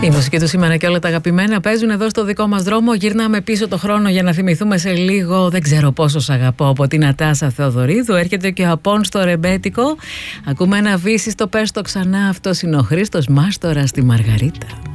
Η μουσική του σήμερα και όλα τα αγαπημένα παίζουν εδώ στο δικό μας δρόμο. Γυρνάμε πίσω το χρόνο για να θυμηθούμε σε λίγο. Δεν ξέρω πόσο σ' αγαπώ από την Ατάσα Θεοδωρίδου. Έρχεται και ο Απών στο ρεμπέτικο. Ακούμε ένα βύση στο πες το ξανά. Αυτός είναι ο Χρήστος Μάστορας στη Μαργαρίτα.